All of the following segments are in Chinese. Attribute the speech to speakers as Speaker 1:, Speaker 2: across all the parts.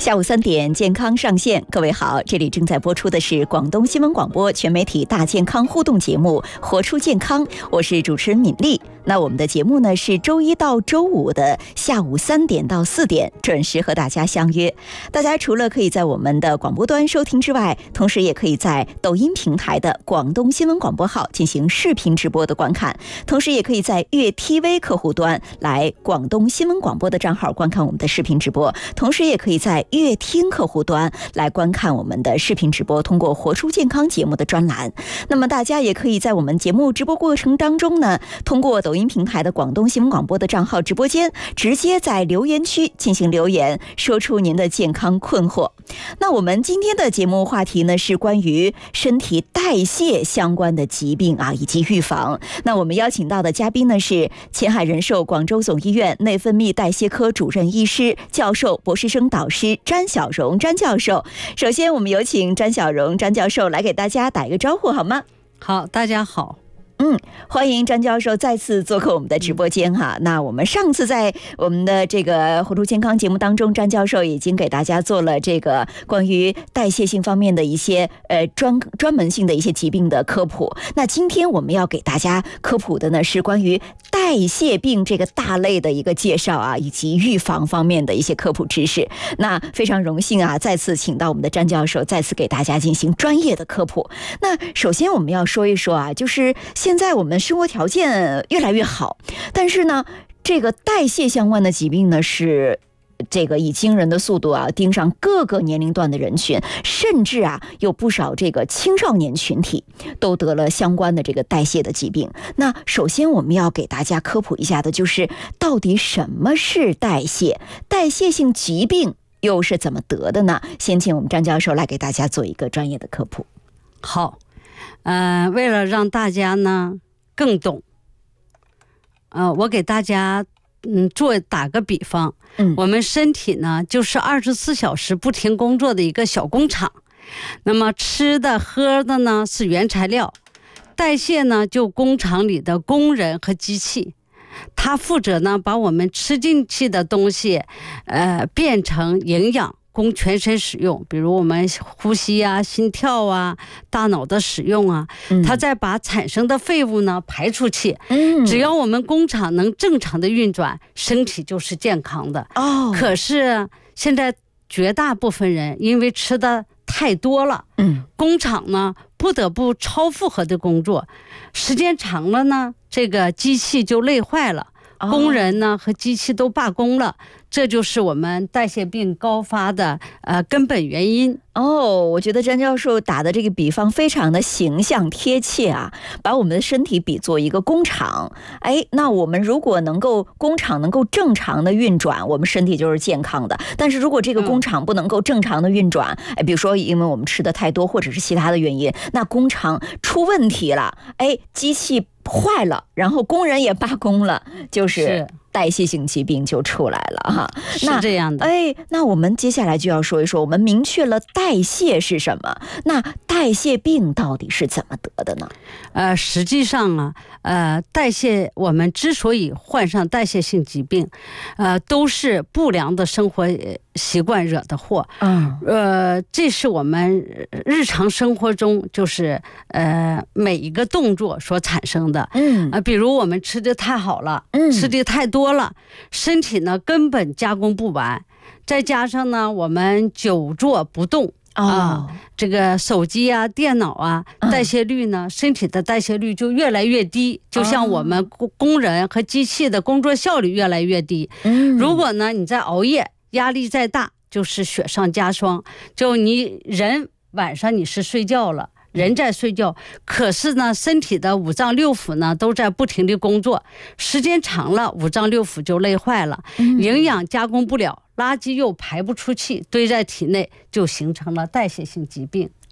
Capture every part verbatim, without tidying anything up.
Speaker 1: 下午三点，健康上线。各位好，这里正在播出的是广东新闻广播全媒体大健康互动节目《活出健康》，我是主持人敏丽。那我们的节目呢是周一到周五的下午三点到四点准时和大家相约。大家除了可以在我们的广播端收听之外，同时也可以在抖音平台的广东新闻广播号进行视频直播的观看，同时也可以在粤 T V 客户端来广东新闻广播的账号观看我们的视频直播，同时也可以在粤听客户端来观看我们的视频直播，通过活出健康节目的专栏。那么大家也可以在我们节目直播过程当中呢，通过抖音平台的广东新闻广播的账号直播间，直接在留言区进行留言，说出您的健康困惑。那我们今天的节目话题呢是关于身体代谢相关的疾病啊以及预防。那我们邀请到的嘉宾呢是前海人寿广州总医院内分泌代谢科主任医师、教授、博士生导师詹晓蓉詹教授。首先我们有请詹晓蓉詹教授来给大家打一个招呼好吗？
Speaker 2: 好，大家好。
Speaker 1: 嗯，欢迎詹教授再次做客我们的直播间哈。那我们上次在我们的这个活出健康节目当中，詹教授已经给大家做了这个关于代谢性方面的一些呃专专门性的一些疾病的科普。那今天我们要给大家科普的呢是关于代谢病这个大类的一个介绍啊，以及预防方面的一些科普知识。那非常荣幸啊，再次请到我们的詹教授，再次给大家进行专业的科普。那首先我们要说一说啊，就是现在我们生活条件越来越好，但是呢，这个代谢相关的疾病呢是这个以惊人的速度啊盯上各个年龄段的人群，甚至啊有不少这个青少年群体都得了相关的这个代谢的疾病。那首先我们要给大家科普一下的就是到底什么是代谢，代谢性疾病又是怎么得的呢？先请我们詹教授来给大家做一个专业的科普。
Speaker 2: 好，呃，为了让大家呢更懂，呃，我给大家嗯做打个比方，嗯，我们身体呢就是二十四小时不停工作的一个小工厂。那么吃的喝的呢是原材料，代谢呢就工厂里的工人和机器，它负责呢把我们吃进去的东西，呃，变成营养。供全身使用，比如我们呼吸啊、心跳啊、大脑的使用啊，它再把产生的废物呢排出去。嗯，只要我们工厂能正常的运转，身体就是健康的。哦，可是现在绝大部分人因为吃的太多了，嗯，工厂呢不得不超负荷的工作，时间长了呢，这个机器就累坏了。工人呢和机器都罢工了，这就是我们代谢病高发的呃根本原因。
Speaker 1: 哦，我觉得詹教授打的这个比方非常的形象贴切啊，把我们的身体比作一个工厂。哎，那我们如果能够工厂能够正常的运转，我们身体就是健康的。但是如果这个工厂不能够正常的运转，哎，比如说因为我们吃的太多或者是其他的原因，那工厂出问题了，哎，机器坏了，然后工人也罢工了，就是代谢性疾病就出来了哈。
Speaker 2: 是这样的。
Speaker 1: 哎，那我们接下来就要说一说，我们明确了代谢是什么，那代谢病到底是怎么得的呢？
Speaker 2: 呃，实际上啊，呃，代谢我们之所以患上代谢性疾病，呃，都是不良的生活习惯惹的祸。嗯，呃，这是我们日常生活中就是呃每一个动作所产生的。嗯，呃，比如我们吃的太好了，嗯，吃的太多了，身体呢根本加工不完，再加上呢我们久坐不动。啊，这个手机啊、电脑啊，代谢率呢，身体的代谢率就越来越低，就像我们工人和机器的工作效率越来越低。如果呢你在熬夜，压力再大，就是雪上加霜。就你人晚上你是睡觉了，人在睡觉，可是呢身体的五脏六腑呢都在不停的工作，时间长了五脏六腑就累坏了，营养加工不了，垃圾又排不出去，堆在体内，就形成了代谢性疾病。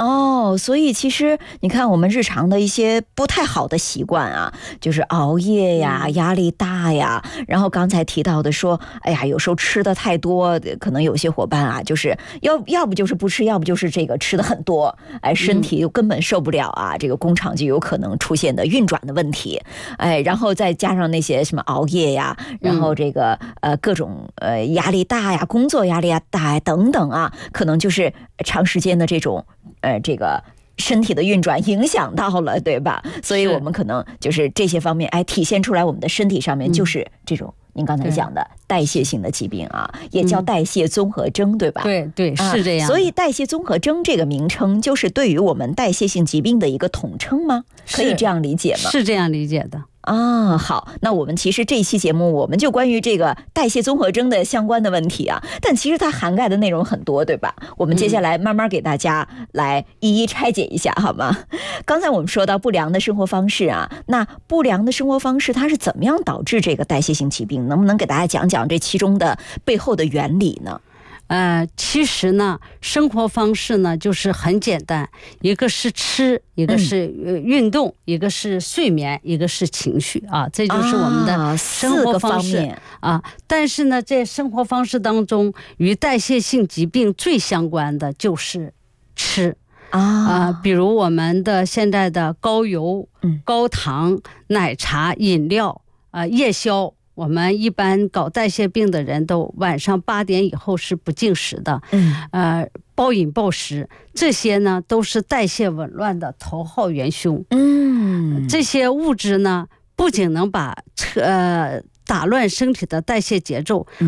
Speaker 1: 哦，所以其实你看我们日常的一些不太好的习惯啊，就是熬夜呀、压力大呀，然后刚才提到的说，哎呀，有时候吃的太多，可能有些伙伴啊，就是要要不就是不吃，要不就是这个吃的很多，哎，身体又根本受不了啊，这个工厂就有可能出现的运转的问题，哎，然后再加上那些什么熬夜呀，然后这个呃各种呃压力大呀，工作压力大呀等等啊，可能就是长时间的这种。呃，这个身体的运转影响到了，对吧？所以我们可能就是这些方面，哎，体现出来我们的身体上面就是这种、嗯、您刚才讲的代谢性的疾病啊，也叫代谢综合征，对吧？
Speaker 2: 对对，是这样、啊。
Speaker 1: 所以代谢综合征这个名称，就是对于我们代谢性疾病的一个统称吗？可以这样理解吗？
Speaker 2: 是这样理解的。
Speaker 1: 啊，好，那我们其实这一期节目我们就关于这个代谢综合征的相关的问题啊，但其实它涵盖的内容很多，对吧？我们接下来慢慢给大家来一一拆解一下，好吗？刚才我们说到不良的生活方式啊，那不良的生活方式它是怎么样导致这个代谢性疾病？能不能给大家讲讲这其中的背后的原理呢？
Speaker 2: 呃，其实呢，生活方式呢就是很简单，一个是吃，一个是运动、嗯，一个是睡眠，一个是情绪啊，这就是我们的生活方式 啊, 啊。但是呢，在生活方式当中，与代谢性疾病最相关的就是吃啊、呃，比如我们的现在的高油、嗯、高糖、奶茶、饮料啊、呃、夜宵。我们一般搞代谢病的人都晚上八点以后是不进食的，嗯，呃，暴饮暴食，这些呢都是代谢紊乱的头号元凶。嗯，这些物质呢，不仅能把呃打乱身体的代谢节奏，